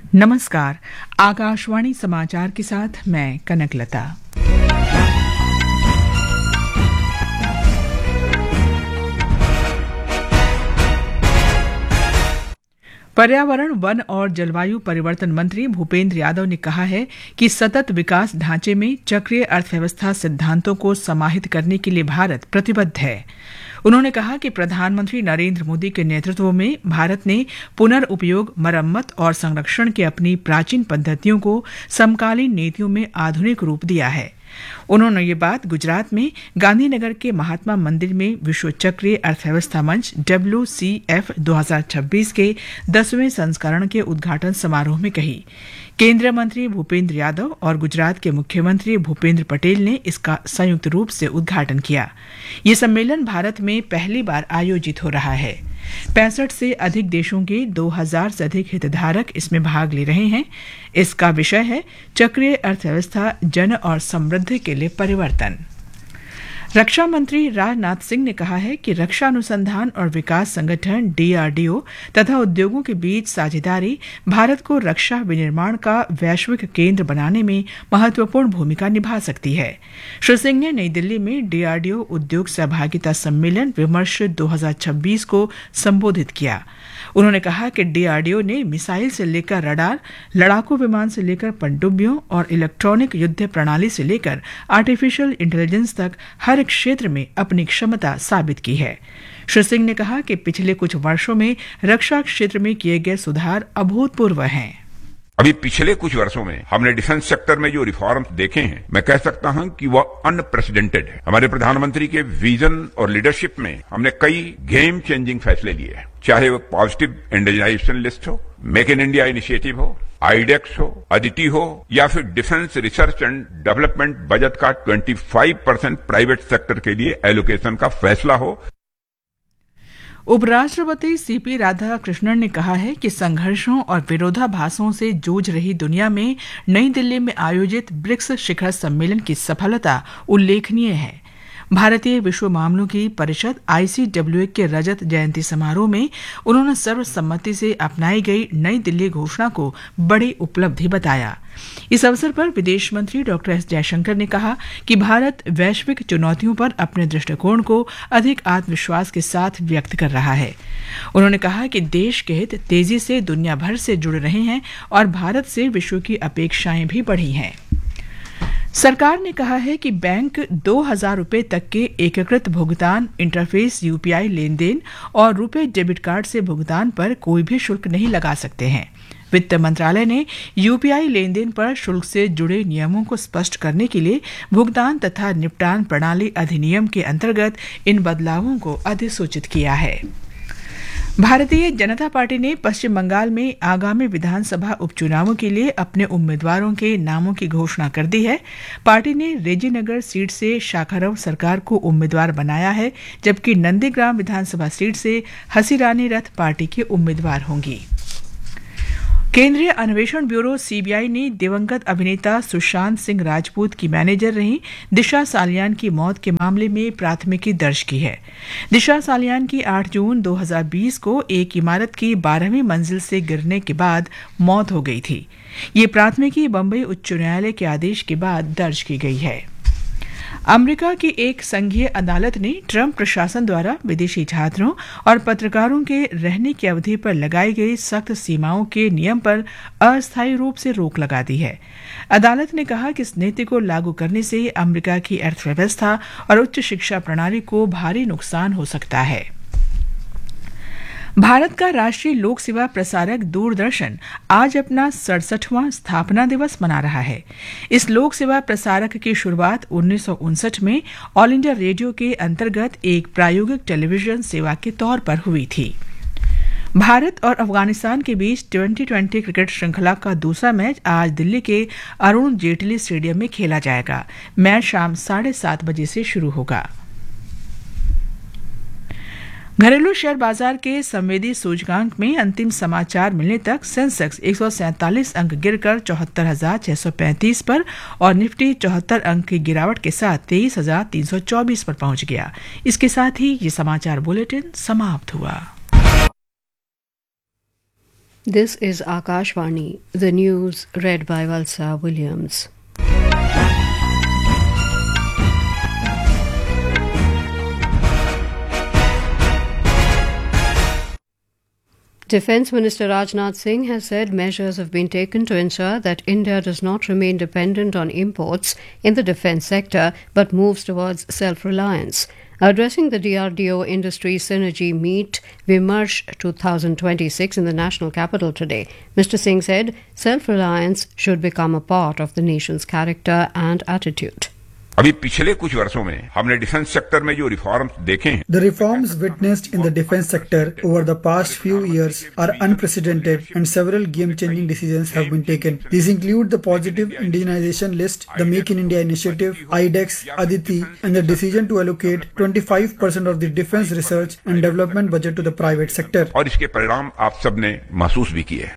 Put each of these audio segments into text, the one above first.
नमस्कार। आकाशवाणी समाचार के साथ मैं कनकलता। पर्यावरण, वन और जलवायु परिवर्तन मंत्री भूपेंद्र यादव ने कहा है कि सतत विकास ढांचे में चक्रीय अर्थव्यवस्था सिद्धांतों को समाहित करने के लिए भारत प्रतिबद्ध है। उन्होंने कहा कि प्रधानमंत्री नरेंद्र मोदी के नेतृत्व में भारत ने पुनर्उपयोग, मरम्मत और संरक्षण की अपनी प्राचीन पद्धतियों को समकालीन नीतियों में आधुनिक रूप दिया है। उन्होंने ये बात गुजरात में गांधीनगर के महात्मा मंदिर में विश्व चक्रीय अर्थव्यवस्था मंच WCF 2026 के 10वें संस्करण के उद्घाटन समारोह में कही। केंद्रीय मंत्री भूपेंद्र यादव और गुजरात के मुख्यमंत्री भूपेंद्र पटेल ने इसका संयुक्त रूप से उद्घाटन किया। ये सम्मेलन भारत में पहली बार आयोजित हो रहा है। 65 से अधिक देशों के 2000 से अधिक हितधारक इसमें भाग ले रहे हैं। इसका विषय है चक्रीय अर्थव्यवस्था, जन और समृद्धि के लिए परिवर्तन। रक्षा मंत्री राजनाथ सिंह ने कहा है कि रक्षा अनुसंधान और विकास संगठन DRDO तथा उद्योगों के बीच साझेदारी भारत को रक्षा विनिर्माण का वैश्विक केंद्र बनाने में महत्वपूर्ण भूमिका निभा सकती है। श्री सिंह ने नई दिल्ली में DRDO उद्योग सहभागिता सम्मेलन विमर्श 2026 को संबोधित किया। उन्होंने कहा कि DRDO ने मिसाइल से लेकर रडार, लड़ाकू विमान से लेकर पनडुब्बियों और इलेक्ट्रॉनिक युद्ध प्रणाली से लेकर आर्टिफिशियल इंटेलिजेंस तक हर क्षेत्र में अपनी क्षमता साबित की है। श्री सिंह ने कहा कि पिछले कुछ वर्षों में रक्षा क्षेत्र में किए गए सुधार अभूतपूर्व हैं। अभी पिछले कुछ वर्षों में हमने डिफेंस सेक्टर में जो रिफॉर्म देखे हैं, मैं कह सकता हूं कि वह अनप्रेसिडेंटेड है। हमारे प्रधानमंत्री के विजन और लीडरशिप में हमने कई गेम चेंजिंग फैसले लिए हैं, चाहे वो पॉजिटिव इंडिजिनाइजेशन लिस्ट हो, मेक इन इंडिया इनिशिएटिव हो, आईडेक्स हो, अदिति हो, या फिर defence research and development budget का 25% प्राइवेट सेक्टर के लिए एलोकेशन का फैसला हो। उपराष्ट्रपति CP राधाकृष्णन ने कहा है कि संघर्षों और विरोधाभासों से जूझ रही दुनिया में नई दिल्ली में आयोजित ब्रिक्स शिखर सम्मेलन की सफलता उल्लेखनीय है। भारतीय विश्व मामलों की परिषद ICWA के रजत जयंती समारोह में उन्होंने सर्वसम्मति से अपनाई गई नई दिल्ली घोषणा को बड़ी उपलब्धि बताया। इस अवसर पर विदेश मंत्री डॉ S जयशंकर ने कहा कि भारत वैश्विक चुनौतियों पर अपने दृष्टिकोण को अधिक आत्मविश्वास के साथ व्यक्त कर रहा है। उन्होंने कहा कि देश के हित तेजी से दुनिया भर से जुड़ रहे हैं और भारत से विश्व की अपेक्षाएं भी बढ़ी हैं। सरकार ने कहा है कि बैंक 2000 रुपये तक के एकीकृत भुगतान इंटरफेस UPI लेन देन और रुपे डेबिट कार्ड से भुगतान पर कोई भी शुल्क नहीं लगा सकते हैं। वित्त मंत्रालय ने UPI लेन देन पर शुल्क से जुड़े नियमों को स्पष्ट करने के लिए भुगतान तथा निपटान प्रणाली अधिनियम के अंतर्गत इन बदलावों को अधिसूचित किया है। भारतीय जनता पार्टी ने पश्चिम बंगाल में आगामी विधानसभा उपचुनावों के लिए अपने उम्मीदवारों के नामों की घोषणा कर दी है। पार्टी ने रेजीनगर सीट से शाखारव सरकार को उम्मीदवार बनाया है, जबकि नंदीग्राम विधानसभा सीट से हसीरानी रथ पार्टी के उम्मीदवार होंगी। केंद्रीय अन्वेषण ब्यूरो CBI ने दिवंगत अभिनेता सुशांत सिंह राजपूत की मैनेजर रही दिशा सालियान की मौत के मामले में प्राथमिकी दर्ज की है। दिशा सालियान की 8 जून 2020 को एक इमारत की 12वीं मंजिल से गिरने के बाद मौत हो गई थी। ये प्राथमिकी बंबई उच्च न्यायालय के आदेश के बाद दर्ज की गई है। अमेरिका की एक संघीय अदालत ने ट्रंप प्रशासन द्वारा विदेशी छात्रों और पत्रकारों के रहने की अवधि पर लगाई गई सख्त सीमाओं के नियम पर अस्थायी रूप से रोक लगा दी है। अदालत ने कहा कि इस नीति को लागू करने से अमेरिका की अर्थव्यवस्था और उच्च शिक्षा प्रणाली को भारी नुकसान हो सकता है। भारत का राष्ट्रीय लोक सेवा प्रसारक दूरदर्शन आज अपना 67वां स्थापना दिवस मना रहा है। इस लोक सेवा प्रसारक की शुरुआत 1959 में ऑल इंडिया रेडियो के अंतर्गत एक प्रायोगिक टेलीविजन सेवा के तौर पर हुई थी। भारत और अफगानिस्तान के बीच 2020 क्रिकेट श्रृंखला का दूसरा मैच आज दिल्ली के अरुण जेटली स्टेडियम में खेला जाएगा। मैच शाम 7:30 बजे से शुरू होगा। घरेलू शेयर बाजार के संवेदी सूचकांक में अंतिम समाचार मिलने तक सेंसेक्स 147 अंक गिरकर 74,635 पर और निफ्टी 74 अंक की गिरावट के साथ 23,324 पर पहुंच गया। इसके साथ ही ये समाचार बुलेटिन समाप्त हुआ। This is Akashvani, the news read by Valsa Williams. Defence Minister Rajnath Singh has said measures have been taken to ensure that India does not remain dependent on imports in the defence sector but moves towards self-reliance. Addressing the DRDO Industry Synergy Meet Vimarsh 2026 in the national capital today, Mr. Singh said self-reliance should become a part of the nation's character and attitude. अभी पिछले कुछ वर्षों में हमने defence sector में जो reforms देखे हैं The reforms witnessed in the defense sector over the past few years are unprecedented and several game-changing decisions have been taken. These include the positive indigenization list, the Make in India initiative, IDEX, Aditi, and the decision to allocate 25% of the defense research and development budget to the private sector. और इसके परिणाम आप सबने महसूस भी किए हैं.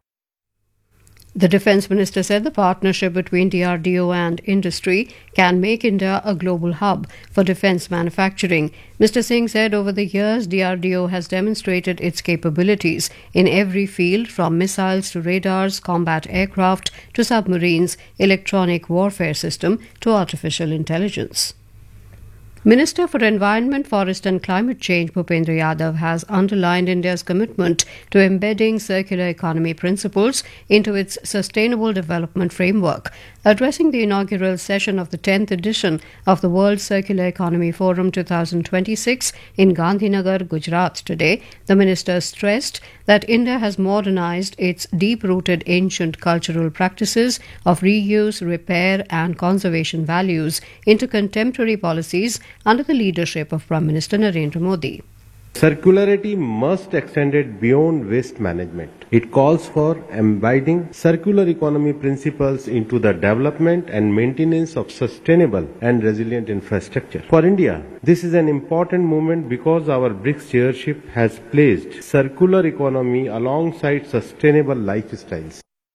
The Defence Minister said the partnership between DRDO and industry can make India a global hub for defence manufacturing. Mr. Singh said over the years DRDO has demonstrated its capabilities in every field from missiles to radars, combat aircraft to submarines, electronic warfare system to artificial intelligence. Minister for Environment, Forest and Climate Change Bhupendra Yadav has underlined India's commitment to embedding circular economy principles into its sustainable development framework. Addressing the inaugural session of the 10th edition of the World Circular Economy Forum 2026 in Gandhinagar, Gujarat today, the minister stressed that India has modernized its deep-rooted ancient cultural practices of reuse, repair and conservation values into contemporary policies under the leadership of Prime Minister Narendra Modi. Circularity must extend it beyond waste management. It calls for embedding circular economy principles into the development and maintenance of sustainable and resilient infrastructure. For India, this is an important moment because our BRICS chairship has placed circular economy alongside sustainable lifestyles.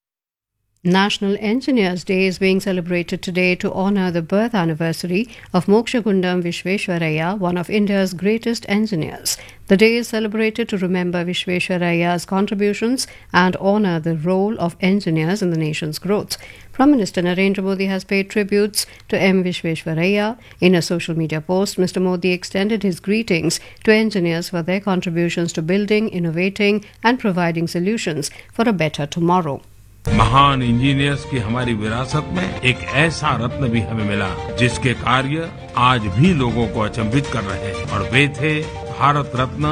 National Engineers Day is being celebrated today to honour the birth anniversary of Mokshagundam Vishveshwaraya, one of India's greatest engineers. The day is celebrated to remember Vishveshwaraya's contributions and honour the role of engineers in the nation's growth. Prime Minister Narendra Modi has paid tributes to M. Vishveshwaraya. In a social media post, Mr. Modi extended his greetings to engineers for their contributions to building, innovating and providing solutions for a better tomorrow. महान engineers की हमारी विरासत में एक ऐसा रत्न भी हमें मिला जिसके कार्य आज भी लोगों को अचंभित कर रहे हैं और वे थे भारत रत्न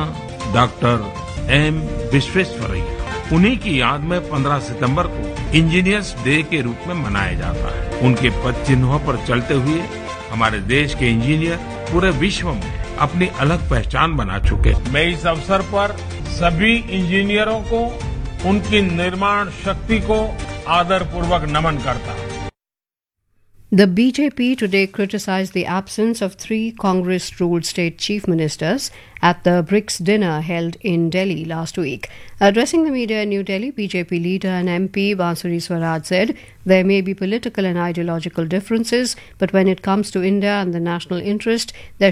डॉक्टर एम विश्वेश्वरैया। उन्हीं की याद में 15 सितंबर को इंजीनियर्स डे के रूप में मनाया जाता है। उनके पद चिन्हों पर चलते हुए हमारे देश के इंजीनियर पूरे विश्व में अपनी अलग पहचान बना चुके। मैं इस अवसर पर सभी इंजीनियरों को उनकी निर्माण शक्ति को आदरपूर्वक नमन करता हूं। The BJP today criticised the absence of 3 Congress-ruled state chief ministers at the BRICS dinner held in Delhi last week. Addressing the media in New Delhi, BJP leader and MP Bansuri Swaraj said there may be political and ideological differences, but when it comes to India and the national interest, there